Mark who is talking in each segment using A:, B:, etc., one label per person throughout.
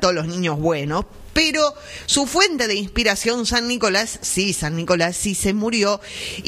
A: todos los niños buenos, pero su fuente de inspiración, San Nicolás sí se murió,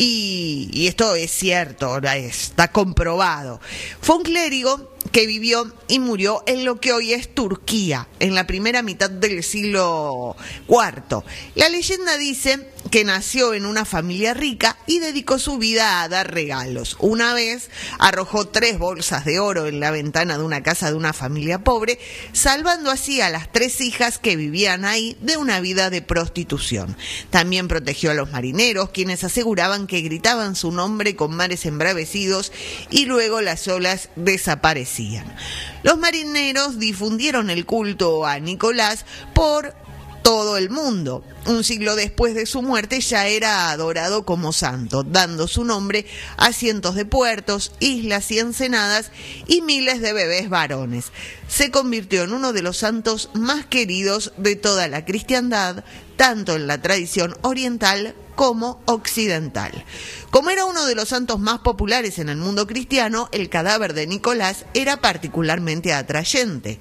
A: y esto es cierto, está comprobado. Fue un clérigo que vivió y murió en lo que hoy es Turquía, en la primera mitad del siglo IV. La leyenda dice que nació en una familia rica y dedicó su vida a dar regalos. Una vez arrojó 3 bolsas de oro en la ventana de una casa de una familia pobre, salvando así a las 3 hijas que vivían ahí de una vida de prostitución. También protegió a los marineros, quienes aseguraban que gritaban su nombre con mares embravecidos y luego las olas desaparecían. Los marineros difundieron el culto a Nicolás por todo el mundo. Un siglo después de su muerte ya era adorado como santo, dando su nombre a cientos de puertos, islas y ensenadas y miles de bebés varones. Se convirtió en uno de los santos más queridos de toda la cristiandad, tanto en la tradición oriental como occidental. Como era uno de los santos más populares en el mundo cristiano, el cadáver de Nicolás era particularmente atrayente.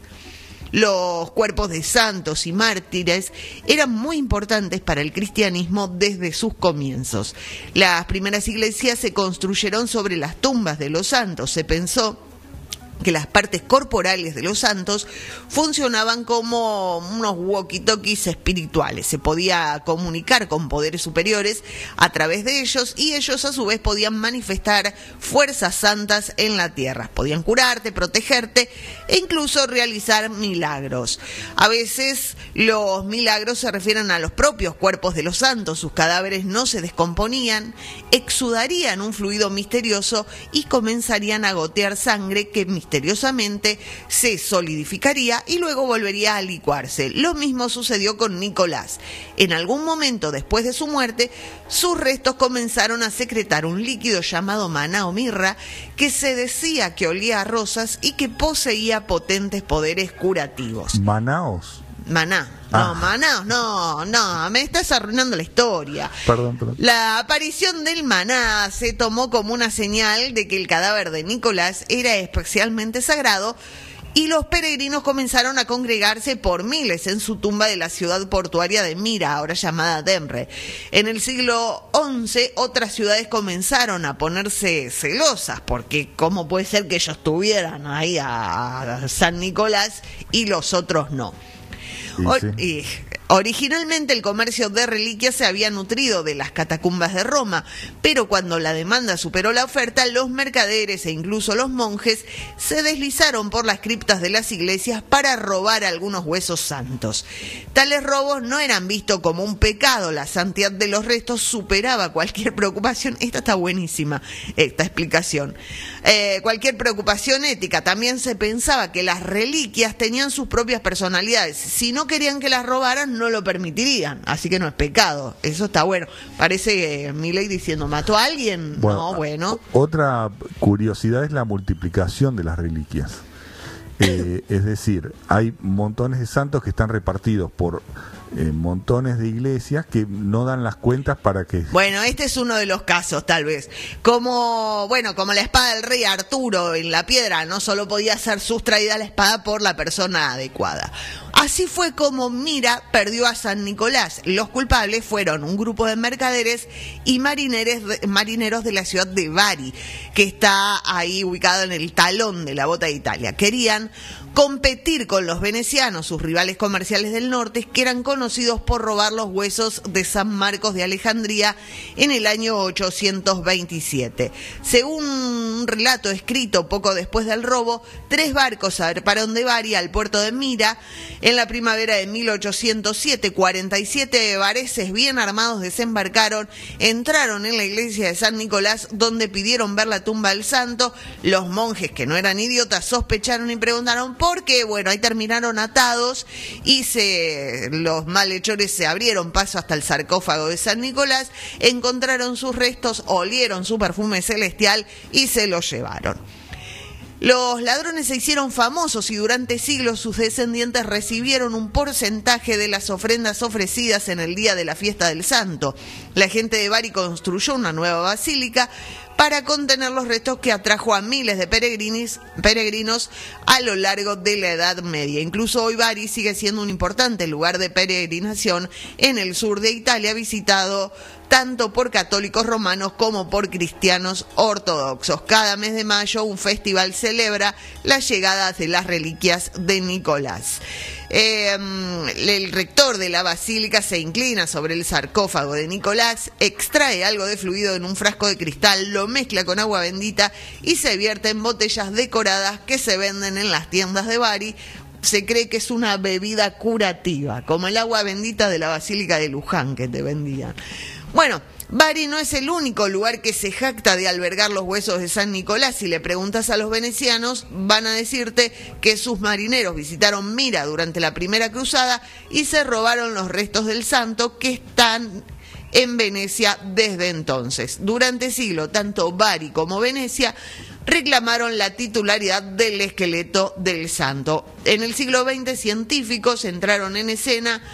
A: Los cuerpos de santos y mártires eran muy importantes para el cristianismo desde sus comienzos. Las primeras iglesias se construyeron sobre las tumbas de los santos. Se pensó que las partes corporales de los santos funcionaban como unos walkie-talkies espirituales. Se podía comunicar con poderes superiores a través de ellos, y ellos a su vez podían manifestar fuerzas santas en la tierra. Podían curarte, protegerte e incluso realizar milagros. A veces los milagros se refieren a los propios cuerpos de los santos. Sus cadáveres no se descomponían, exudarían un fluido misterioso y comenzarían a gotear sangre que misteriosamente se solidificaría y luego volvería a licuarse. Lo mismo sucedió con Nicolás. En algún momento después de su muerte, sus restos comenzaron a secretar un líquido llamado maná o mirra, que se decía que olía a rosas y que poseía potentes poderes curativos.
B: ¿Manaos?
A: Maná. No, me estás arruinando la historia.
B: Perdón.
A: La aparición del maná se tomó como una señal de que el cadáver de Nicolás era especialmente sagrado, y los peregrinos comenzaron a congregarse por miles en su tumba de la ciudad portuaria de Mira, ahora llamada Demre. En el siglo XI, otras ciudades comenzaron a ponerse celosas, porque ¿cómo puede ser que ellos tuvieran ahí a San Nicolás y los otros no? Originalmente el comercio de reliquias se había nutrido de las catacumbas de Roma, pero cuando la demanda superó la oferta, los mercaderes e incluso los monjes se deslizaron por las criptas de las iglesias para robar algunos huesos santos. Tales robos no eran vistos como un pecado. La santidad de los restos superaba cualquier preocupación. Esta está buenísima, esta explicación. Cualquier preocupación ética. También se pensaba que las reliquias tenían sus propias personalidades. Si no querían que las robaran, no lo permitirían, así que no es pecado. Eso está bueno. Parece Milei diciendo, ¿mató a alguien? Bueno.
B: Otra curiosidad es la multiplicación de las reliquias. Es decir, hay montones de santos que están repartidos por montones de iglesias que no dan las cuentas para que...
A: Bueno, este es uno de los casos, tal vez. Como la espada del rey Arturo en la piedra, no solo podía ser sustraída la espada por la persona adecuada. Así fue como Mira perdió a San Nicolás. Los culpables fueron un grupo de mercaderes y marineros de la ciudad de Bari, que está ahí ubicado en el talón de la bota de Italia. Querían competir con los venecianos, sus rivales comerciales del norte, que eran conocidos por robar los huesos de San Marcos de Alejandría en el año 827. Según un relato escrito poco después del robo, 3 barcos zarparon de Bari al puerto de Mira. En la primavera de 1807, 47 vareses bien armados desembarcaron, entraron en la iglesia de San Nicolás, donde pidieron ver la tumba del santo. Los monjes, que no eran idiotas, sospecharon y preguntaron por qué. Bueno, ahí terminaron atados y los malhechores se abrieron paso hasta el sarcófago de San Nicolás, encontraron sus restos, olieron su perfume celestial y se los llevaron. Los ladrones se hicieron famosos y durante siglos sus descendientes recibieron un porcentaje de las ofrendas ofrecidas en el día de la fiesta del santo. La gente de Bari construyó una nueva basílica, para contener los restos que atrajo a miles de peregrinos a lo largo de la Edad Media. Incluso hoy Bari sigue siendo un importante lugar de peregrinación en el sur de Italia, visitado tanto por católicos romanos como por cristianos ortodoxos. Cada mes de mayo un festival celebra la llegada de las reliquias de Nicolás. El rector de la basílica se inclina sobre el sarcófago de Nicolás, extrae algo de fluido en un frasco de cristal, lo mezcla con agua bendita y se vierte en botellas decoradas que se venden en las tiendas de Bari. Se cree que es una bebida curativa, como el agua bendita de la basílica de Luján que te vendían. Bueno, Bari no es el único lugar que se jacta de albergar los huesos de San Nicolás. Si le preguntas a los venecianos, van a decirte que sus marineros visitaron Mira durante la primera cruzada y se robaron los restos del santo, que están en Venecia desde entonces. Durante siglos, tanto Bari como Venecia reclamaron la titularidad del esqueleto del santo. En el siglo XX, científicos entraron en escena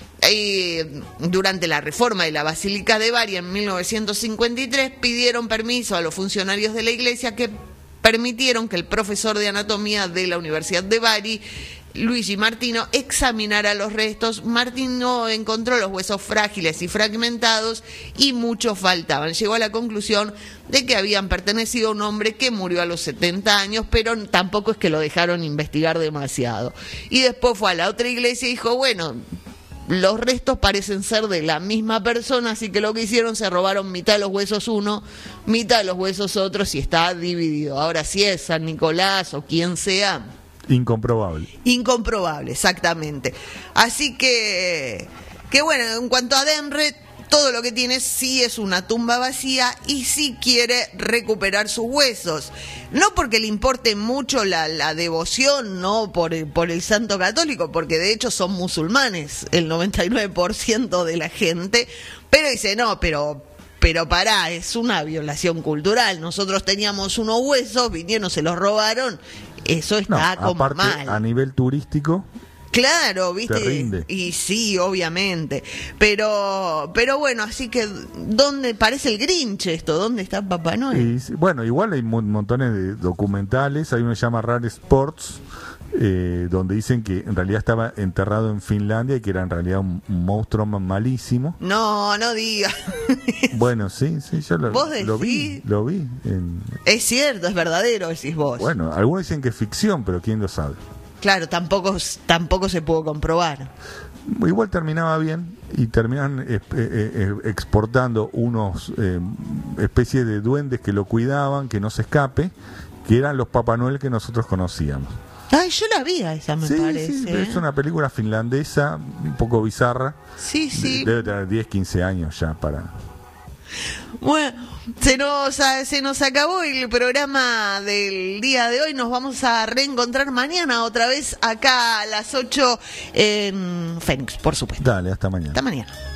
A: durante la reforma de la Basílica de Bari en 1953, pidieron permiso a los funcionarios de la iglesia, que permitieron que el profesor de anatomía de la Universidad de Bari, Luigi Martino, examinara los restos. Martino encontró los huesos frágiles y fragmentados y muchos faltaban. Llegó a la conclusión de que habían pertenecido a un hombre que murió a los 70 años, pero tampoco es que lo dejaron investigar demasiado. Y después fue a la otra iglesia y dijo, bueno, los restos parecen ser de la misma persona, así que lo que hicieron, se robaron mitad de los huesos uno, mitad de los huesos otros, y está dividido. Ahora, si es San Nicolás o quien sea,
B: incomprobable.
A: Incomprobable, exactamente. Así que bueno, en cuanto a Denre, todo lo que tiene sí es una tumba vacía y sí quiere recuperar sus huesos. No porque le importe mucho la devoción, no por el santo católico, porque de hecho son musulmanes el 99% de la gente, pero dice, no, pero pará, es una violación cultural. Nosotros teníamos unos huesos, vinieron, se los robaron, eso está como
B: aparte,
A: mal.
B: A nivel turístico,
A: claro, ¿viste?
B: Te rinde.
A: Y sí, obviamente. Pero bueno, así que, ¿dónde parece el Grinch esto? ¿Dónde está Papá Noel?
B: Y, bueno, igual hay montones de documentales. Hay uno que se llama Rare Sports, donde dicen que en realidad estaba enterrado en Finlandia y que era en realidad un monstruo malísimo.
A: No diga.
B: Bueno, sí, yo
A: ¿Vos
B: lo vi.
A: Es cierto, es verdadero, decís vos.
B: Bueno, algunos dicen que es ficción, pero quién lo sabe.
A: Claro, tampoco se pudo comprobar.
B: Igual terminaba bien y terminan exportando unos especies de duendes que lo cuidaban, que no se escape, que eran los Papá Noel que nosotros conocíamos.
A: Ay, yo la vi a esa, me parece.
B: Sí, es una película finlandesa, un poco bizarra.
A: Sí.
B: Debe tener 10, 15 años ya para...
A: Bueno, se nos acabó el programa del día de hoy. Nos vamos a reencontrar mañana otra vez acá a las 8 en Fénix, por supuesto.
B: Dale, hasta mañana.
A: Hasta mañana.